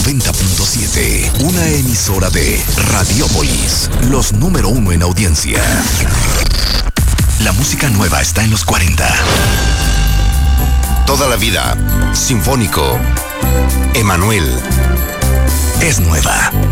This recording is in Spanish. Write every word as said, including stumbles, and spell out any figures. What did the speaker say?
noventa punto siete, una emisora de Radiópolis, los número uno en audiencia. La música nueva está en los cuarenta. Toda la vida, Sinfónico, Emanuel. Es nueva.